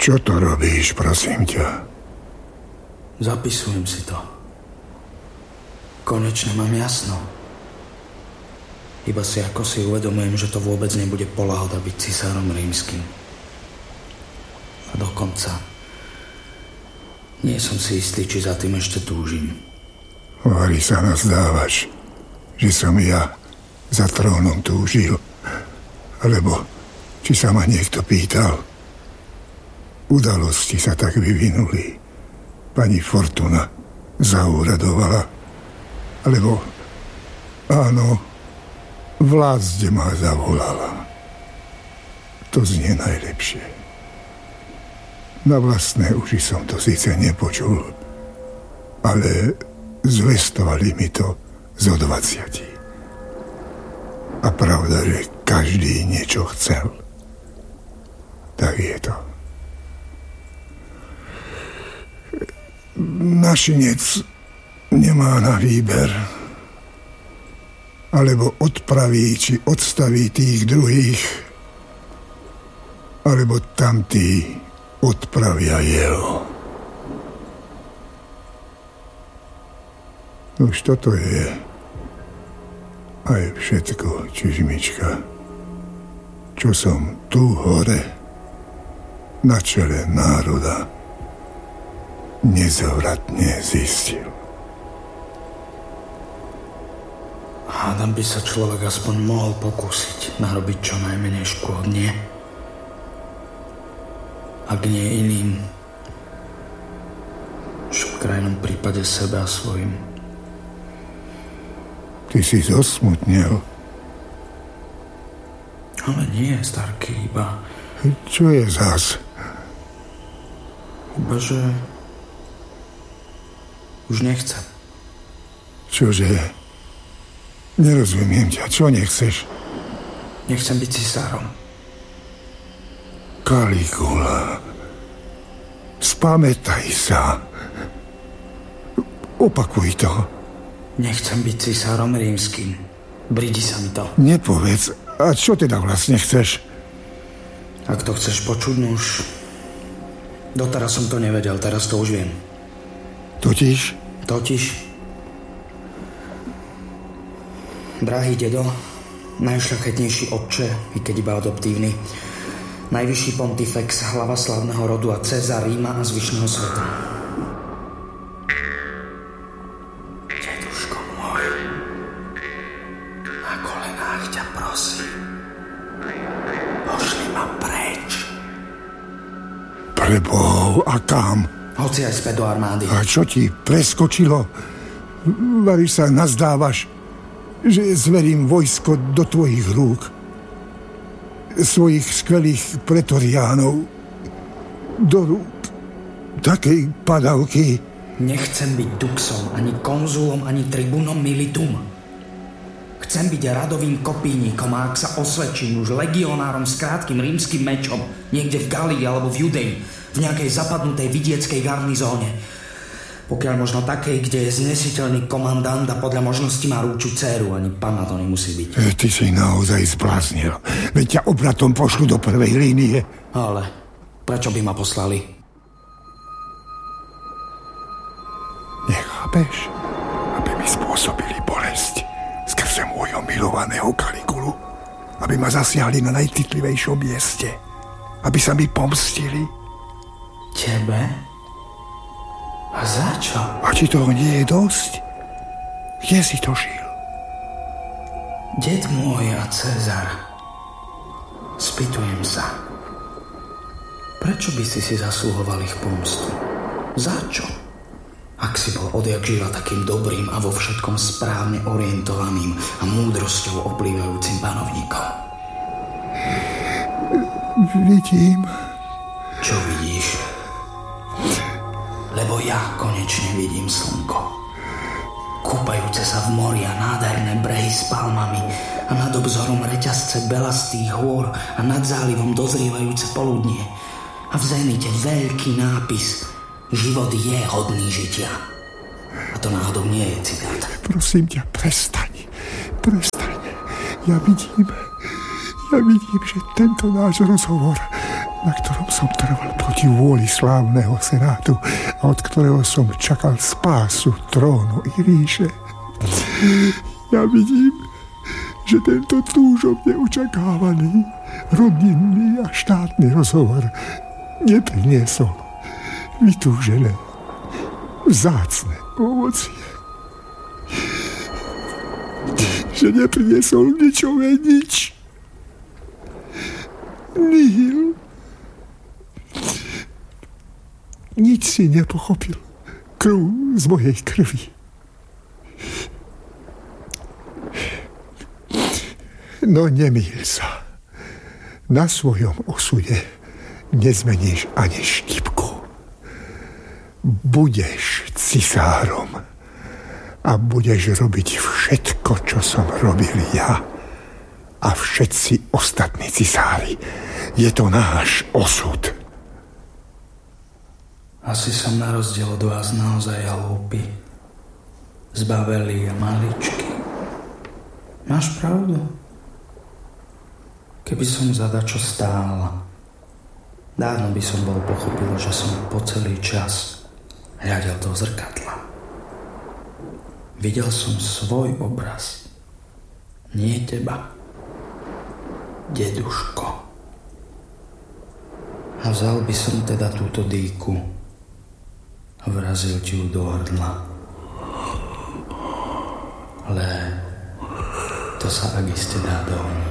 Čo to robíš, prosím ťa? Zapisujem si to. Konečne mám jasno. Iba si ako si uvedomujem, že to vôbec nebude poľahoda byť cisárom rímskym. A dokonca nie som si istý, či za tým ešte túžim. Vari sa nazdávaš, že som ja za trónom túžil. Alebo či sa ma niekto pýtal. Udalosti sa tak vyvinuli. Pani Fortuna zaúradovala. Alebo áno, vlázde ma zavolala. To znie najlepšie. Na vlastné uši som to síce nepočul, ale zvestovali mi to zo 20. A pravda, že každý niečo chcel. Tak je to. Našinec nemá na výber. Alebo odpraví, či odstaví tých druhých, alebo tamtí odpravia jeho. Už toto je aj všetko, čižmička, čo som tu hore na čele národa nezvratne zistil. Hádam by sa človek aspoň mohol pokúsiť narobiť čo najmenej škôd, nie? Ak nie iným, v krajnom prípade sebe a svojim. Ty si zosmutnel. Ale nie, starky, iba... Čo je zas? Iba, že... už nechcem. Čože? Nerozumiem ťa. Čo nechceš? Nechcem byť cisárom. Kaligula. Spamätaj sa. Opakuj to. Nechcem byť cisárom rímskym. Brídi sa mi to. Nepovedz. A čo teda vlastne chceš? Ak to chceš počuť, no už... Doteraz som to nevedel, teraz to už viem. Totiž? Drahý dedo, najšľachetnejší otče, i keď iba adoptívny, najvyšší pontifex, hlava slávneho rodu a Cezar Ríma a zvyšného sveta. Deduško môj, na kolenách ťa prosím, pošli ma preč. Prebohov, a kam? Hoci aj späť do armády. A čo ti preskočilo? Vari sa nazdávaš, že zverím vojsko do tvojich rúk. Svojich skvelých pretoriánov do rúk takej padavky. Nechcem byť duxom, ani konzulom, ani tribúnom militum. Chcem byť radovým kopínikom a ak sa osvedčím už legionárom s krátkym rímskym mečom niekde v Galii alebo v Judei, v nejakej zapadnutej vidieckej garnizóne. Pokiaľ možno takej, kde je znesiteľný komandant a podľa možnosti má rúču dcéru, ani panna to nemusí byť. Ty si naozaj zbláznil. Veď ťa obratom pošlu do prvej línie. Ale prečo by ma poslali? Nechápeš? Aby mi spôsobili bolesť skrze môjho milovaného Kaligulu. Aby ma zasiahli na najcitlivejšom mieste. Aby sa mi pomstili. Tebe? A za čo? A či toho nie je dosť? Kde si to žil? Det môj a Cezar, spýtujem sa, prečo by si zasluhoval ich pomstu? Za čo? Ak si bol odjak živa takým dobrým a vo všetkom správne orientovaným a múdrosťou oplývajúcim panovníkom. Vidím. Čo vidíš? Lebo ja konečne vidím slnko. Kúpajúce sa v mori a nádherné brehy s palmami a nad obzorom reťazce belastých hôr a nad zálivom dozrievajúce poludnie. A v zenite veľký nápis: život je hodný žitia. A to náhodou nie je citát. Prosím ťa, prestaň. Ja vidím, že tento náš rozhovor na ktorom som trval proti vôli slávneho senátu a od ktorého som čakal spásu trónu i ríše. Ja vidím, že tento túžobne očakávaný rodinný a štátny rozhovor nepriniesol vytúžené vzácne ovocie. Že nepriniesol ničové nič. Nihil. Nič si nepochopil. Krv z mojej krvi. No nemýl sa. Na svojom osude nezmeníš ani štipku. Budeš cisárom a budeš robiť všetko, čo som robil ja a všetci ostatní cisári. Je to náš osud. Asi som na rozdiel od vás naozaj halúpy, zbavelý a maličký. Máš pravdu? Keby som za dačo stála, dávno by som bol pochopil, že som po celý čas hľadel do zrkadla. Videl som svoj obraz, nie teba, deduško. A vzal by som teda túto dýku a vrazil ti ju do hrdla. Ale to sa ak iste dá dohodnúť.